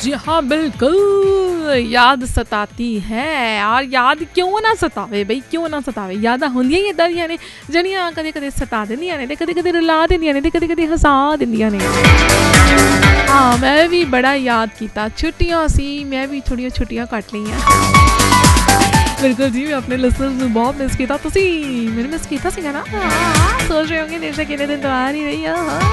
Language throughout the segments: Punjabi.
जी हाँ बिल्कुल, याद सताती है। और याद क्यों ना सतावे बई, क्यों ना सतावे। यादां ਹੁੰਦੀਆਂ ਹੀ ਇੱਦਾਂ ਦੀਆਂ ਨੇ ਜਿਹੜੀਆਂ ਕਦੇ ਕਦੇ ਸਤਾ ਦਿੰਦੀਆਂ ਨੇ ਤੇ ਕਦੇ ਕਦੇ ਰੁਲਾ ਦਿੰਦੀਆਂ ਨੇ ਤੇ ਕਦੇ ਕਦੇ ਹਸਾ ਦਿੰਦੀਆਂ ਨੇ। ਹਾਂ ਮੈਂ ਵੀ ਬੜਾ ਯਾਦ ਕੀਤਾ, ਛੁੱਟੀਆਂ ਸੀ ਮੈਂ ਵੀ ਥੋੜ੍ਹੀਆਂ ਛੁੱਟੀਆਂ ਕੱਟ ਲਈਆਂ। ਬਿਲਕੁਲ ਜੀ, ਮੈਂ ਆਪਣੇ ਲਿਸਨਰਸ ਨੂੰ ਬਹੁਤ ਮਿਸ ਕੀਤਾ। ਤੁਸੀਂ ਮੈਨੂੰ ਮਿਸ ਕੀਤਾ ਸੀਗਾ ਨਾ? ਸੋਚ ਰਹੇ ਹੋਗੇ ਨਿਸ਼ਾ ਕਿੰਨੇ ਦਿਨ ਤੋਂ ਆ ਨਹੀਂ ਰਹੀ ਆ।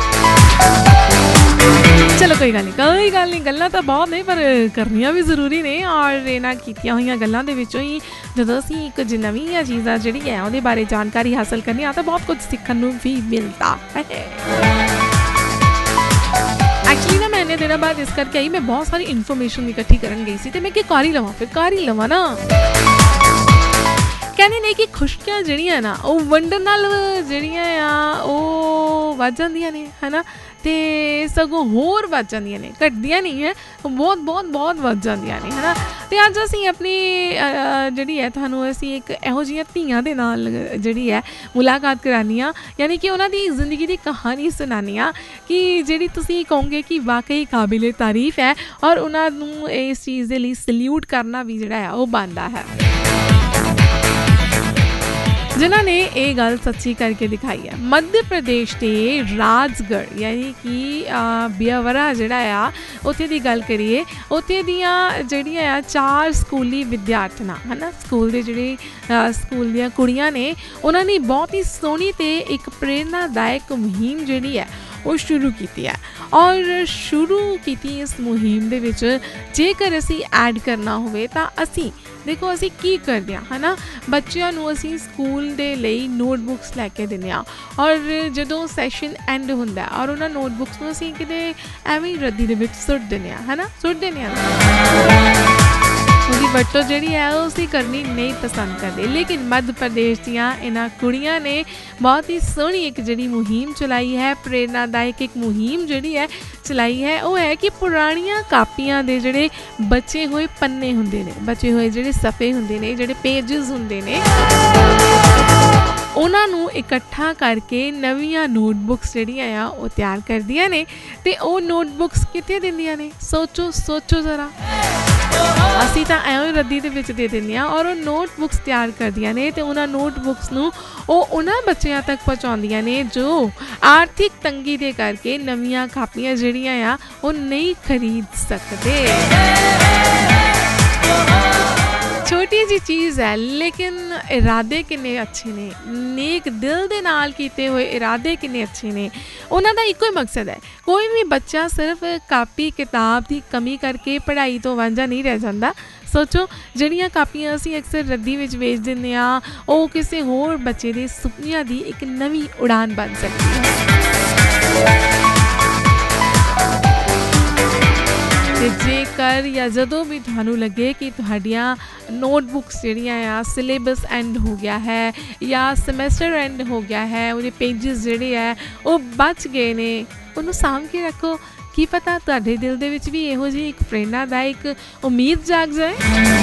ਚਲੋ ਕੋਈ ਗੱਲ ਨਹੀਂ, ਗੱਲਾਂ ਤਾਂ ਬਹੁਤ ਨੇ ਪਰ ਕਰਨੀਆਂ ਵੀ ਜ਼ਰੂਰੀ ਨੇ। ਔਰ ਇਹਨਾਂ ਕੀਤੀਆਂ ਹੋਈਆਂ ਗੱਲਾਂ ਦੇ ਵਿੱਚੋਂ ਹੀ ਜਦੋਂ ਅਸੀਂ ਕੁਝ ਨਵੀਆਂ ਚੀਜ਼ਾਂ ਜਿਹੜੀ ਹੈ ਉਹਦੇ ਬਾਰੇ ਜਾਣਕਾਰੀ ਹਾਸਲ ਕਰਨੀ ਆ ਤਾਂ ਬਹੁਤ ਕੁਝ ਸਿੱਖਣ ਨੂੰ ਵੀ ਮਿਲਦਾ ਹੈ। ਐਕਚੁਅਲੀ ਨਾ ਮੈਂ ਇੰਨੇ ਦਿਨਾਂ ਬਾਅਦ ਇਸ ਕਰਕੇ ਆਈ, ਮੈਂ ਬਹੁਤ ਸਾਰੀ ਇਨਫੋਰਮੇਸ਼ਨ ਇਕੱਠੀ ਕਰਨ ਗਈ ਸੀ ਅਤੇ ਮੈਂ ਕਿ ਕਰ ਹੀ ਲਵਾਂ ਨਾ। ਕਹਿੰਦੇ ਨੇ ਕਿ ਖੁਸ਼ੀਆਂ ਜਿਹੜੀਆਂ ਨਾ ਉਹ ਵੰਡਣ ਨਾਲ ਜਿਹੜੀਆਂ ਆ ਉਹ ਵੱਧ ਜਾਂਦੀਆਂ ਨੇ, ਹੈ ਨਾ। ਅਤੇ ਸਗੋਂ ਹੋਰ ਵੱਧ ਜਾਂਦੀਆਂ ਨੇ, ਘਟਦੀਆਂ ਨਹੀਂ ਹੈ, ਬਹੁਤ ਵੱਧ ਜਾਂਦੀਆਂ ਨੇ, ਹੈ ਨਾ। ਅਤੇ ਅੱਜ ਅਸੀਂ ਆਪਣੀ ਜਿਹੜੀ ਹੈ ਤੁਹਾਨੂੰ ਅਸੀਂ ਇੱਕ ਇਹੋ ਜਿਹੀਆਂ ਧੀਆਂ ਦੇ ਨਾਲ ਜਿਹੜੀ ਹੈ ਮੁਲਾਕਾਤ ਕਰਾਉਂਦੀ ਹਾਂ, ਯਾਨੀ ਕਿ ਉਹਨਾਂ ਦੀ ਜ਼ਿੰਦਗੀ ਦੀ ਕਹਾਣੀ ਸੁਣਾਉਂਦੀ ਹਾਂ ਕਿ ਜਿਹੜੀ ਤੁਸੀਂ ਕਹੋਗੇ ਕਿ ਵਾਕਈ ਕਾਬਿਲੇ ਤਾਰੀਫ ਹੈ ਔਰ ਉਹਨਾਂ ਨੂੰ ਇਸ ਚੀਜ਼ ਦੇ ਲਈ ਸਲਿਊਟ ਕਰਨਾ ਵੀ ਜਿਹੜਾ ਹੈ ਉਹ ਬਣਦਾ ਹੈ, ਜਿਨ੍ਹਾਂ ਨੇ ਇਹ ਗੱਲ ਸੱਚੀ ਕਰਕੇ ਦਿਖਾਈ ਹੈ। ਮੱਧ ਪ੍ਰਦੇਸ਼ ਦੇ ਰਾਜਗੜ੍ਹ ਯਾਨੀ ਕਿ ਬਿਆਵਰਾ ਜਿਹੜਾ ਆ ਉੱਥੇ ਦੀ ਗੱਲ ਕਰੀਏ, ਉੱਥੇ ਦੀਆਂ ਜਿਹੜੀਆਂ ਆ 4 ਸਕੂਲੀ ਵਿਦਿਆਰਥਣਾਂ ਹੈ ਨਾ, ਸਕੂਲ ਦੇ ਜਿਹੜੇ ਸਕੂਲ ਦੀਆਂ ਕੁੜੀਆਂ ਨੇ, ਉਹਨਾਂ ਨੇ ਬਹੁਤ ਹੀ ਸੋਹਣੀ ਅਤੇ ਇੱਕ ਪ੍ਰੇਰਨਾਦਾਇਕ ਮੁਹਿੰਮ ਜਿਹੜੀ ਹੈ ਉਹ ਸ਼ੁਰੂ ਕੀਤੀ ਹੈ। ਔਰ ਸ਼ੁਰੂ ਕੀਤੀ ਇਸ ਮੁਹਿੰਮ ਦੇ ਵਿੱਚ ਜੇਕਰ ਅਸੀਂ ਐਡ ਕਰਨਾ ਹੋਵੇ ਤਾਂ ਅਸੀਂ ਦੇਖੋ ਅਸੀਂ ਕੀ ਕਰਦੇ ਹਾਂ, ਹੈ ਨਾ। ਬੱਚਿਆਂ ਨੂੰ ਅਸੀਂ ਸਕੂਲ ਦੇ ਲਈ ਨੋਟਬੁੱਕਸ ਲੈ ਕੇ ਦਿੰਦੇ ਹਾਂ ਔਰ ਜਦੋਂ ਸੈਸ਼ਨ ਐਂਡ ਹੁੰਦਾ ਔਰ ਉਹਨਾਂ ਨੋਟਬੁੱਕਸ ਨੂੰ ਅਸੀਂ ਕਿਤੇ ਐਵੇਂ ਹੀ ਰੱਦੀ ਦੇ ਵਿੱਚ ਸੁੱਟ ਦਿੰਦੇ ਹਾਂ, ਹੈ ਨਾ, ਸੁੱਟ ਦਿੰਦੇ ਹਾਂ। ਉਹਦੀ ਵਰਤੋਂ ਜਿਹੜੀ ਹੈ ਉਹ ਅਸੀਂ ਕਰਨੀ ਨਹੀਂ ਪਸੰਦ ਕਰਦੇ। ਲੇਕਿਨ ਮੱਧ ਪ੍ਰਦੇਸ਼ ਦੀਆਂ ਇਹਨਾਂ ਕੁੜੀਆਂ ਨੇ ਬਹੁਤ ਹੀ ਸੋਹਣੀ ਇੱਕ ਜਿਹੜੀ ਮੁਹਿੰਮ ਚਲਾਈ ਹੈ, ਪ੍ਰੇਰਨਾਦਾਇਕ ਇੱਕ ਮੁਹਿੰਮ ਜਿਹੜੀ ਹੈ ਚਲਾਈ ਹੈ। ਉਹ ਹੈ ਕਿ ਪੁਰਾਣੀਆਂ ਕਾਪੀਆਂ ਦੇ ਜਿਹੜੇ ਬਚੇ ਹੋਏ ਪੰਨੇ ਹੁੰਦੇ ਨੇ, ਬਚੇ ਹੋਏ ਜਿਹੜੇ ਸਫ਼ੇ ਹੁੰਦੇ ਨੇ, ਜਿਹੜੇ ਪੇਜਸ ਹੁੰਦੇ ਨੇ, ਉਹਨਾਂ ਨੂੰ ਇਕੱਠਾ ਕਰਕੇ ਨਵੀਆਂ ਨੋਟਬੁੱਕਸ ਜਿਹੜੀਆਂ ਆ ਉਹ ਤਿਆਰ ਕਰਦੀਆਂ ਨੇ ਅਤੇ ਉਹ ਨੋਟਬੁੱਕਸ ਕਿੱਥੇ ਦਿੰਦੀਆਂ ਨੇ? ਸੋਚੋ ਜ਼ਰਾ। ਅਸੀਂ ਤਾਂ ਐਵੇਂ ਰੱਦੀ ਦੇ ਵਿੱਚ ਦੇ ਦਿੰਦੇ ਹਾਂ ਔਰ ਉਹ ਨੋਟਬੁੱਕਸ ਤਿਆਰ ਕਰਦੀਆਂ ਨੇ ਅਤੇ ਉਹਨਾਂ ਨੋਟਬੁੱਕਸ ਨੂੰ ਉਹ ਉਹਨਾਂ ਬੱਚਿਆਂ ਤੱਕ ਪਹੁੰਚਾਉਂਦੀਆਂ ਨੇ ਜੋ ਆਰਥਿਕ ਤੰਗੀ ਦੇ ਕਰਕੇ ਨਵੀਆਂ ਕਾਪੀਆਂ ਜਿਹੜੀਆਂ ਆ ਉਹ ਨਹੀਂ ਖਰੀਦ ਸਕਦੇ। ਛੋਟੀ ਜਿਹੀ ਚੀਜ਼ ਹੈ ਲੇਕਿਨ ਇਰਾਦੇ ਕਿੰਨੇ ਅੱਛੇ ਨੇ, ਨੇਕ ਦਿਲ ਦੇ ਨਾਲ ਕੀਤੇ ਹੋਏ ਇਰਾਦੇ ਕਿੰਨੇ ਅੱਛੇ ਨੇ। ਉਹਨਾਂ ਦਾ ਇੱਕੋ ਹੀ ਮਕਸਦ ਹੈ, ਕੋਈ ਵੀ ਬੱਚਾ ਸਿਰਫ ਕਾਪੀ ਕਿਤਾਬ ਦੀ ਕਮੀ ਕਰਕੇ ਪੜ੍ਹਾਈ ਤੋਂ ਵਾਂਝਾ ਨਹੀਂ ਰਹਿ ਜਾਂਦਾ। ਸੋਚੋ ਜਿਹੜੀਆਂ ਕਾਪੀਆਂ ਅਸੀਂ ਅਕਸਰ ਰੱਦੀ ਵਿੱਚ ਵੇਚ ਦਿੰਦੇ ਹਾਂ ਉਹ ਕਿਸੇ ਹੋਰ ਬੱਚੇ ਦੇ ਸੁਪਨਿਆਂ ਦੀ ਇੱਕ ਨਵੀਂ ਉਡਾਨ ਬਣ ਸਕਦੀ ਹੈ। ਅਤੇ ਜੇਕਰ ਜਾਂ ਜਦੋਂ ਵੀ ਤੁਹਾਨੂੰ ਲੱਗੇ ਕਿ ਤੁਹਾਡੀਆਂ ਨੋਟਬੁੱਕਸ ਜਿਹੜੀਆਂ ਆ ਸਿਲੇਬਸ ਐਂਡ ਹੋ ਗਿਆ ਹੈ ਜਾਂ ਸਮੈਸਟਰ ਐਂਡ ਹੋ ਗਿਆ ਹੈ, ਉਹਦੇ ਪੇਜਸ ਜਿਹੜੇ ਹੈ ਉਹ ਬਚ ਗਏ ਨੇ, ਉਹਨੂੰ ਸਾਂਭ ਕੇ ਰੱਖੋ। ਕੀ ਪਤਾ ਤੁਹਾਡੇ ਦਿਲ ਦੇ ਵਿੱਚ ਵੀ ਇਹੋ ਜਿਹੀ ਇੱਕ ਪ੍ਰੇਰਨਾਦਾਇਕ ਉਮੀਦ ਜਾਗ ਜਾਏ।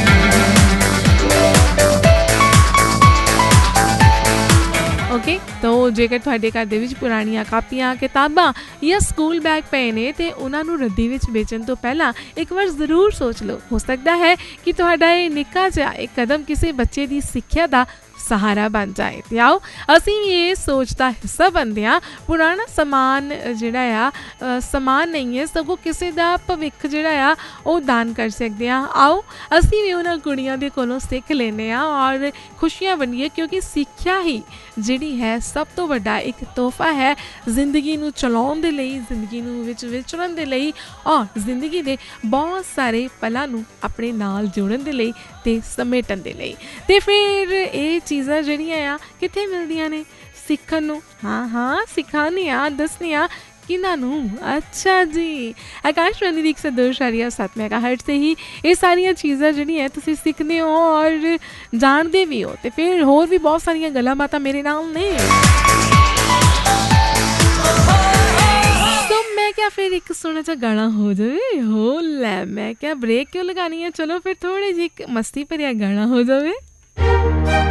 ਓਕੇ, ਤਾਂ ਜੇਕਰ ਤੁਹਾਡੇ ਘਰ ਦੇ ਵਿੱਚ ਪੁਰਾਣੀਆਂ ਕਾਪੀਆਂ ਕਿਤਾਬਾਂ ਜਾਂ ਸਕੂਲ ਬੈਗ ਪਏ ਨੇ ਅਤੇ ਉਹਨਾਂ ਨੂੰ ਰੱਦੀ ਵਿੱਚ ਵੇਚਣ ਤੋਂ ਪਹਿਲਾਂ ਇੱਕ ਵਾਰ ਜ਼ਰੂਰ ਸੋਚ ਲਓ, ਹੋ ਸਕਦਾ ਹੈ ਕਿ ਤੁਹਾਡਾ ਇਹ ਨਿੱਕਾ ਜਿਹਾ ਇੱਕ ਕਦਮ ਕਿਸੇ ਬੱਚੇ ਦੀ ਸਿੱਖਿਆ ਦਾ ਸਹਾਰਾ ਬਣ ਜਾਏ। ਅਤੇ ਆਓ ਅਸੀਂ ਵੀ ਇਹ ਸੋਚ ਦਾ ਹਿੱਸਾ ਬਣਦੇ ਹਾਂ। ਪੁਰਾਣਾ ਸਮਾਨ ਜਿਹੜਾ ਆ ਸਮਾਨ ਨਹੀਂ ਹੈ, ਸਗੋਂ ਕਿਸੇ ਦਾ ਭਵਿੱਖ ਜਿਹੜਾ ਆ ਉਹ ਦਾਨ ਕਰ ਸਕਦੇ ਹਾਂ। ਆਓ ਅਸੀਂ ਵੀ ਉਹਨਾਂ ਕੁੜੀਆਂ ਦੇ ਕੋਲੋਂ ਸਿੱਖ ਲੈਂਦੇ ਹਾਂ ਔਰ ਖੁਸ਼ੀਆਂ ਵੰਡੀਏ, ਕਿਉਂਕਿ ਸਿੱਖਿਆ ਹੀ ਜਿਹੜੀ ਹੈ ਸਭ ਤੋਂ ਵੱਡਾ ਇੱਕ ਤੋਹਫਾ ਹੈ ਜ਼ਿੰਦਗੀ ਨੂੰ ਚਲਾਉਣ ਦੇ ਲਈ, ਜ਼ਿੰਦਗੀ ਨੂੰ ਵਿੱਚ ਵਿਚਰਨ ਦੇ ਲਈ ਔਰ ਜ਼ਿੰਦਗੀ ਦੇ ਬਹੁਤ ਸਾਰੇ ਪਲਾਂ ਨੂੰ ਆਪਣੇ ਨਾਲ ਜੋੜਨ ਦੇ ਲਈ ਅਤੇ ਸਮੇਟਣ ਦੇ ਲਈ। ਅਤੇ ਫਿਰ ਇਹ ਚੀਜ਼ਾਂ ਜਿਹੜੀਆਂ ਆ ਕਿੱਥੇ ਮਿਲਦੀਆਂ ਨੇ ਸਿੱਖਣ ਨੂੰ? ਹਾਂ ਸਿਖਾਉਂਦੇ ਹਾਂ, ਦੱਸਦੇ ਹਾਂ ਕਿਹਨਾਂ ਨੂੰ? ਅੱਛਾ ਜੀ, ਆਕਾਸ਼ਵਾਣੀ ਦੀ 102.7 ਮੈਗਾਹਰਟਜ਼ ਤੇ ਹੀ ਇਹ ਸਾਰੀਆਂ ਚੀਜ਼ਾਂ ਜਿਹੜੀਆਂ ਤੁਸੀਂ ਸਿੱਖਦੇ ਹੋ ਔਰ ਜਾਣਦੇ ਵੀ ਹੋ। ਅਤੇ ਫਿਰ ਹੋਰ ਵੀ ਬਹੁਤ ਸਾਰੀਆਂ ਗੱਲਾਂ ਬਾਤਾਂ ਮੇਰੇ ਨਾਲ ਨੇ। ਮੈਂ ਕਿਹਾ ਫਿਰ ਇੱਕ ਸੋਹਣਾ ਜਿਹਾ ਗਾਣਾ ਹੋ ਜਾਵੇ। ਹੋ ਲੈ, ਮੈਂ ਕਿਹਾ ਬ੍ਰੇਕ ਕਿਉਂ ਲਗਾਉਣੀ ਹੈ, ਚਲੋ ਫਿਰ ਥੋੜ੍ਹੀ ਜਿਹੀ ਮਸਤੀ ਭਰਿਆ ਗਾਣਾ ਹੋ ਜਾਵੇ।